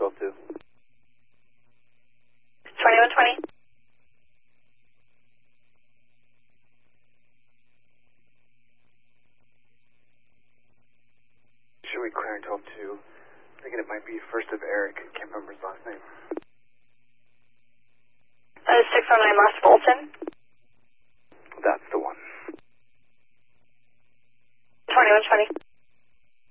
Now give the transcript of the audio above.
12-2. 2120. Should we clear in 12-2? Thinking it might be first of Eric. Can't remember his last name. That is 609 Los Bolton. That's the one. 2120.